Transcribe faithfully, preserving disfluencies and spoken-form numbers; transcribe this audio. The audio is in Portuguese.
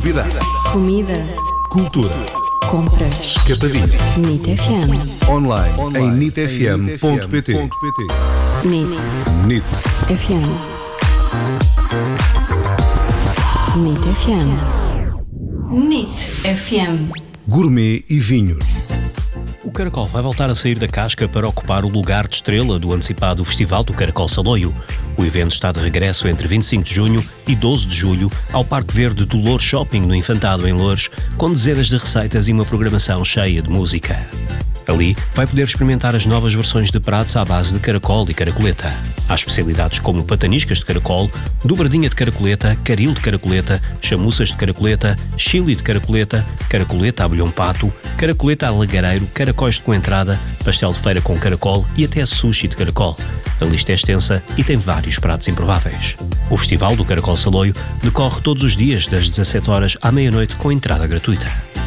Novidade. Comida. Cultura. Compras. Escapadinha. Nit F M. Online, em nit f m ponto p t. Nit Nit. F M. Nit F M. Nit F M. Gourmet e vinhos. O Caracol vai voltar a sair da casca para ocupar o lugar de estrela do antecipado Festival do Caracol Saloio. O evento está de regresso entre vinte e cinco de junho e doze de julho ao Parque Verde do Loures Shopping, no Infantado, em Loures, com dezenas de receitas e uma programação cheia de música. Ali vai poder experimentar as novas versões de pratos à base de caracol e caracoleta. Há especialidades como pataniscas de caracol, dobradinha de caracoleta, caril de caracoleta, chamuças de caracoleta, chili de caracoleta, caracoleta a bolhão pato, caracoleta a lagareiro, caracóis de coentrada, pastel de feira com caracol e até sushi de caracol. A lista é extensa e tem vários pratos improváveis. O Festival do Caracol Saloio decorre todos os dias das dezassete horas à meia-noite com entrada gratuita.